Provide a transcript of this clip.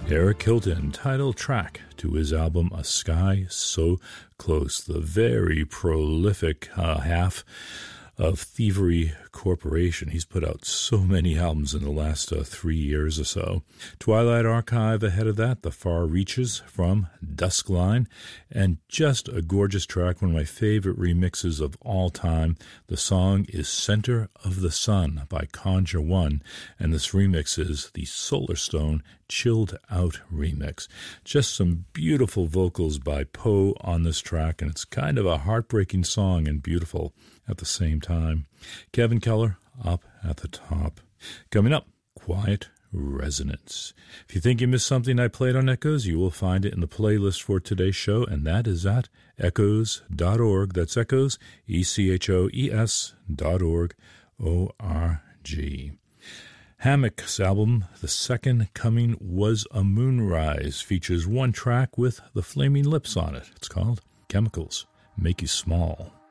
Eric Hilton, title track to his album A Sky So Close, the very prolific half of Thievery Corporation. He's put out so many albums in the last 3 years or so. Twilight Archive ahead of that, The Far Reaches from Duskline, and just a gorgeous track, one of my favorite remixes of all time. The song is Center of the Sun by Conjure One, and this remix is the Solarstone Chilled Out remix. Just some beautiful vocals by Poe on this track, and it's kind of a heartbreaking song and beautiful at the same time. Kevin Keller up at the top. Coming up, Quiet Resonance. If you think you missed something I played on Echoes, you will find it in the playlist for today's show, and that is at echoes.org. That's Echoes, ECHOES.org, O-R-G. Hammock's album, The Second Coming Was a Moonrise, features one track with the Flaming Lips on it. It's called Chemicals Make You Small.